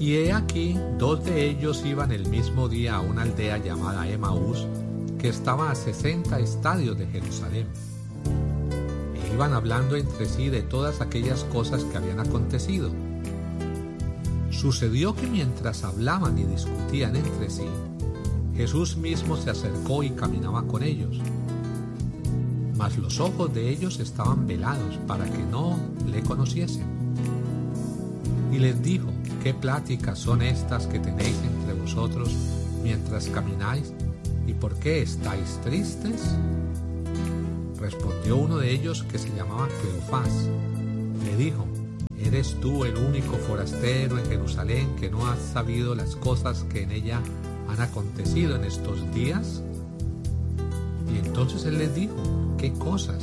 Y he aquí, 2 de ellos iban el mismo día a una aldea llamada Emaús, que estaba a 60 estadios de Jerusalén. E iban hablando entre sí de todas aquellas cosas que habían acontecido. Sucedió que mientras hablaban y discutían entre sí, Jesús mismo se acercó y caminaba con ellos. Mas los ojos de ellos estaban velados para que no le conociesen. Y les dijo: ¿qué pláticas son estas que tenéis entre vosotros mientras camináis? ¿Y por qué estáis tristes? Respondió uno de ellos, que se llamaba Cleofás. Le dijo: ¿eres tú el único forastero en Jerusalén que no has sabido las cosas que en ella han acontecido en estos días? Y entonces él les dijo: ¿qué cosas?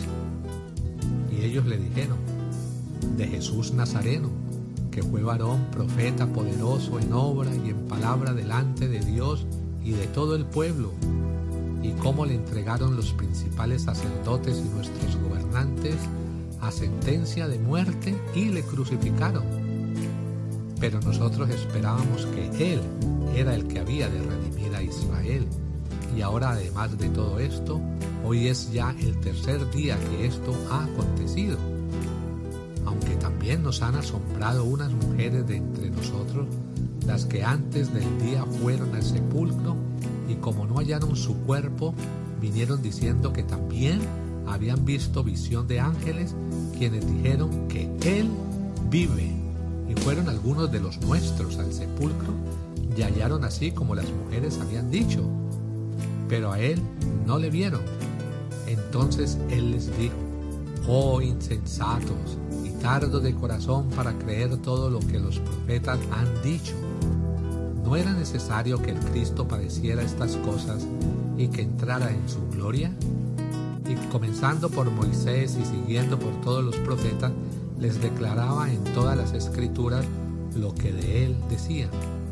Y ellos le dijeron: de Jesús Nazareno, que fue varón, profeta, poderoso en obra y en palabra delante de Dios y de todo el pueblo, y cómo le entregaron los principales sacerdotes y nuestros gobernantes a sentencia de muerte y le crucificaron. Pero nosotros esperábamos que Él era el que había de redimir a Israel. Y ahora, además de todo esto, hoy es ya el 3er día que esto ha acontecido. Aunque también nos han asombrado unas mujeres de entre nosotros, las que antes del día fueron al sepulcro, y como no hallaron su cuerpo, vinieron diciendo que también habían visto visión de ángeles, quienes dijeron que Él vive. Y fueron algunos de los nuestros al sepulcro, y hallaron así como las mujeres habían dicho, pero a Él no le vieron. Entonces Él les dijo: oh insensatos y tardos de corazón para creer todo lo que los profetas han dicho. ¿No era necesario que el Cristo padeciera estas cosas y que entrara en su gloria? Y comenzando por Moisés y siguiendo por todos los profetas, les declaraba en todas las escrituras lo que de él decían.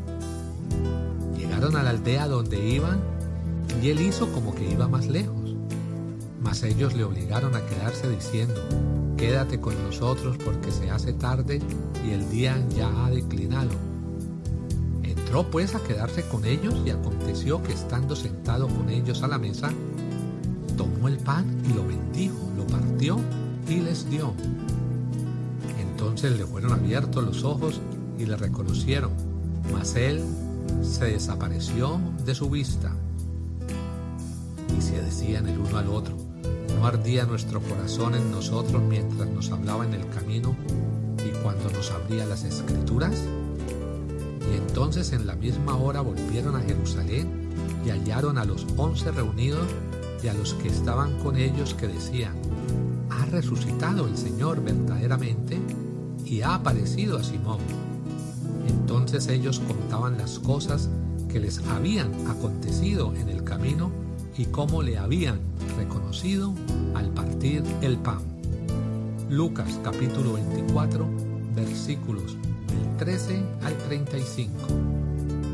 Llegaron a la aldea donde iban, y él hizo como que iba más lejos. Mas ellos le obligaron a quedarse diciendo: quédate con nosotros porque se hace tarde y el día ya ha declinado. Entró pues a quedarse con ellos, y aconteció que estando sentado con ellos a la mesa, tomó el pan y lo bendijo, lo partió y les dio. Entonces le fueron abiertos los ojos y le reconocieron, mas él se desapareció de su vista. Y se decían el uno al otro: ¿no ardía nuestro corazón en nosotros mientras nos hablaba en el camino y cuando nos abría las escrituras? Y entonces en la misma hora volvieron a Jerusalén y hallaron a los 11 reunidos y a los que estaban con ellos, que decían: ha resucitado el Señor verdaderamente y ha aparecido a Simón. Entonces ellos contaban las cosas que les habían acontecido en el camino y cómo le habían reconocido al partir el pan. Lucas capítulo 24, versículos del 13 al 35.